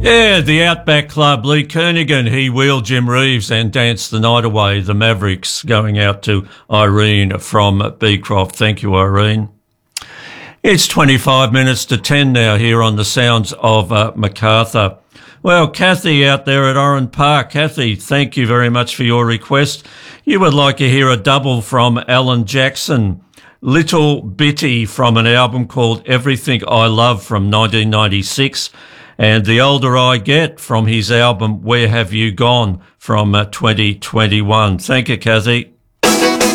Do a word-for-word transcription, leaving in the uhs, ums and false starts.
Yeah, the Outback Club, Lee Kernaghan, he wheeled Jim Reeves and danced the night away. The Mavericks going out to Irene from Beecroft. Thank you, Irene. It's twenty-five minutes to ten now here on the sounds of uh, Macarthur. Well, Kathy out there at Oran Park. Kathy, thank you very much for your request. You would like to hear a double from Alan Jackson. Little Bitty from an album called Everything I Love from nineteen ninety-six. And The Older I Get from his album Where Have You Gone from uh, twenty twenty-one. Thank you, Kathy.